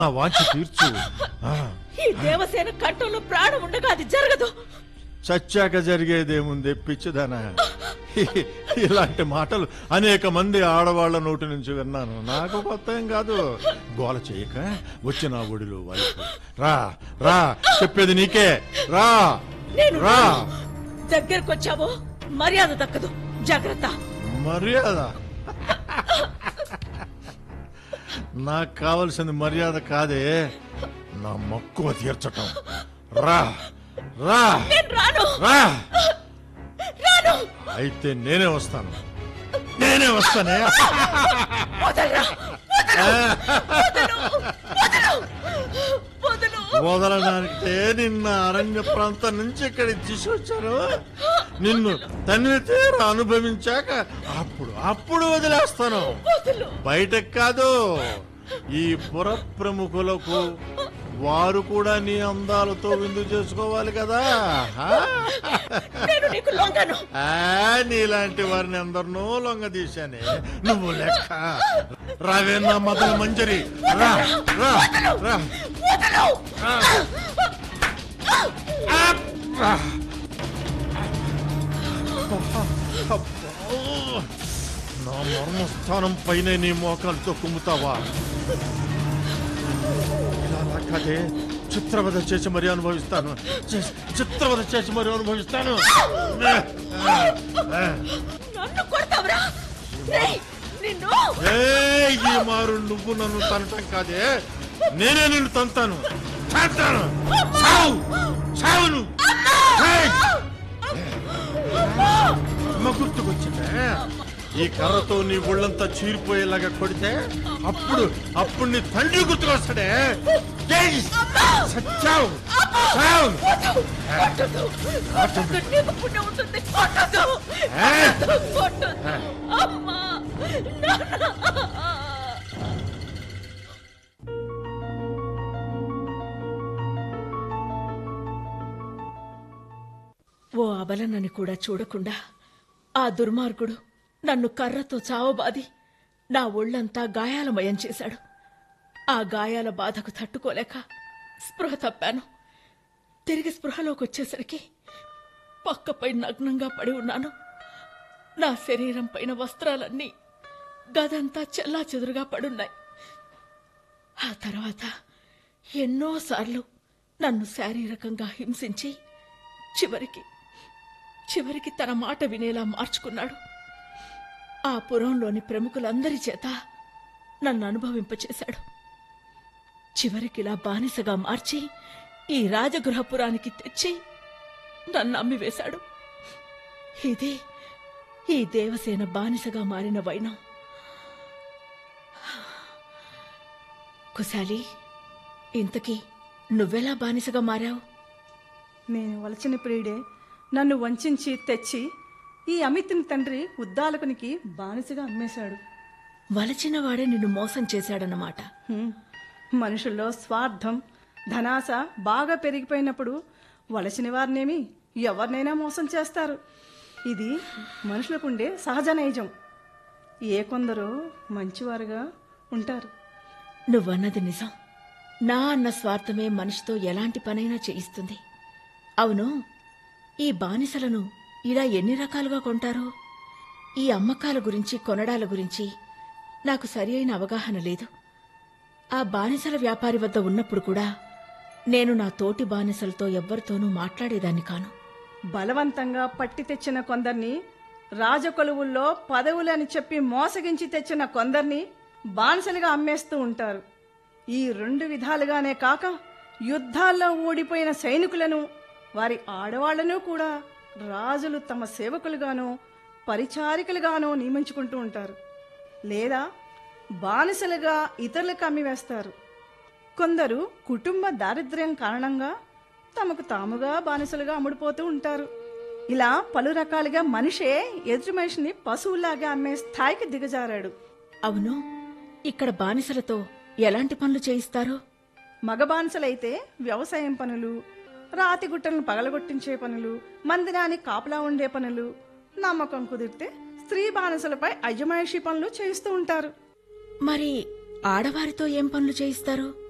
నా వాంఛ తీర్చు. ఈ దేవసేన కంఠంలో ప్రాణం ఉండగా అది జరగదు. చచ్చాక జరిగేదేముంది పిచ్చిదానా? ఇలాంటి మాటలు అనేక మంది ఆడవాళ్ల నోటి నుంచి విన్నాను. నాకు కొత్త ఏం కాదు. గోల చేయక వచ్చి నా ఒడిలో వైపు రా. రా, చెప్పేది నీకే. రా రా. దగ్గరకొచ్చావో మర్యాద దక్కదు. జాగ్రత్త. మర్యాద? నాకు కావలసింది మర్యాద కాదే, నా మక్కువ తీర్చటం. రా రా. రా. అయితే నేనే వస్తాను. వదలడానికే నిన్న అరణ్య ప్రాంతం నుంచి ఇక్కడికి తీసుకొచ్చాను. నిన్ను తన్ని తీర అనుభవించాక అప్పుడు వదిలేస్తాను. బయటకు కాదు. ఈ పుర ప్రముఖులకు వారు కూడా నీ అందాలతో విందు చేసుకోవాలి కదా. నీలాంటి వారిని అందరినో లొంగ తీశానే. నువ్వు లెక్క. రావే నా మదన మంజరి. రా రా రా. నా మర్మస్థానం పైన నీ మోకాలతో కుమ్ముతావా? కాదే, చిత్రవద చేసి మరీ అనుభవిస్తాను. ఈ మారు నువ్వు నన్ను తనటం కాదే, నేనే నిన్ను తంతాను. గుర్తుకొచ్చిందే, ఈ కర్రతో నీ ఒళ్ళంతా చీరిపోయేలాగా కొడితే అప్పుడు నీ తండ్రి గుర్తుకొస్తాడే. ఓ అబలనని కూడా చూడకుండా ఆ దుర్మార్గుడు నన్ను కర్రతో చావబాది నా ఒళ్లంతా గాయాలమయం చేశాడు. ఆ గాయాల బాధకు తట్టుకోలేక స్పృహ తప్పాను. తిరిగి స్పృహలోకి వచ్చేసరికి పక్కపై నగ్నంగా పడి ఉన్నాను. నా శరీరం పైన వస్త్రాలన్నీ గదంతా చెల్లా చెదురుగా పడున్నాయి. ఆ తర్వాత ఎన్నోసార్లు నన్ను శారీరకంగా హింసించి చివరికి తన మాట వినేలా మార్చుకున్నాడు. ఆ పురంలోని ప్రముఖులందరి చేత నన్ను అనుభవింపచేశాడు. చివరికిలా బానిసగా మార్చి ఈ రాజగృహపురానికి తెచ్చి నన్ను అమ్మివేశాడు. ఇదే ఈ దేవసేన బానిసగా మారిన వైనం. కుశాలి, ఇంతకీ నువ్వెలా బానిసగా మారావు? నేను వలచిన ప్రియుడే నన్ను వంచి తెచ్చి ఈ అమితుని తండ్రి ఉద్దాలకునికి బానిసగా అమ్మేశాడు. వలచిన వాడే నిన్ను మోసం చేశాడన్నమాట. మనుషుల్లో స్వార్థం, ధనాశ బాగా పెరిగిపోయినప్పుడు వలసిన వారినేమి ఎవరినైనా మోసం చేస్తారు. ఇది మనుషులకుండే సహజ నైజం. కొందరు మంచివారుగా ఉంటారు. నువ్వన్నది నిజం. నా అన్న స్వార్థమే మనిషితో ఎలాంటి పనైనా చేయిస్తుంది. అవును, ఈ బానిసలను ఇలా ఎన్ని రకాలుగా కొంటారో? ఈ అమ్మకాల గురించి కొనడాల గురించి నాకు సరి అయిన అవగాహన లేదు. ఆ బానిసల వ్యాపారి వద్ద ఉన్నప్పుడు కూడా నేను నా తోటి బానిసలతో ఎవ్వరితోనూ మాట్లాడేదాన్ని కాను. బలవంతంగా పట్టి తెచ్చిన కొందర్ని, రాజకొలువుల్లో పదవులని చెప్పి మోసగించి తెచ్చిన కొందర్ని బానిసలుగా అమ్మేస్తూ ఉంటారు. ఈ రెండు విధాలుగానే కాక యుద్ధాల్లో ఓడిపోయిన సైనికులను, వారి ఆడవాళ్లను కూడా రాజులు తమ సేవకులుగానో పరిచారికలుగానో నియమించుకుంటూ ఉంటారు. లేదా బానిసలుగా ఇతరులకు అమ్మివేస్తారు. కొందరు కుటుంబ దారిద్ర్యం కారణంగా తమకు తాముగా బానిసలుగా అమ్ముడుపోతూ ఉంటారు. ఇలా పలు రకాలుగా మనిషే ఎదుటి మనిషిని పశువులాగా అమ్మే స్థాయికి దిగజారాడు. అవును, ఇక్కడ బానిసలతో ఎలాంటి పనులు చేయిస్తారు? మగ బానిసలైతే వ్యవసాయం పనులు, రాతి గుట్టలను పగలగొట్టించే పనులు, మందిరానికి కాపలా ఉండే పనులు, నమ్మకం కుదిరితే స్త్రీ బానిసలపై అజమాయిషీ పనులు చేయిస్తూ ఉంటారు. మరి ఆడవారితో ఏం పనులు చేయిస్తారు?